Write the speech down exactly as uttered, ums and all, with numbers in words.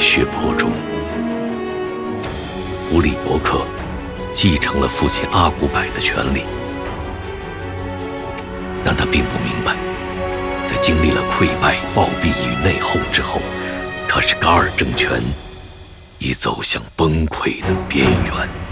血泊中。乌里伯克继承了父亲阿古柏的权力，但他并不明白，在经历了溃败、暴毙与内讧之后，卡什噶尔政权已走向崩溃的边缘。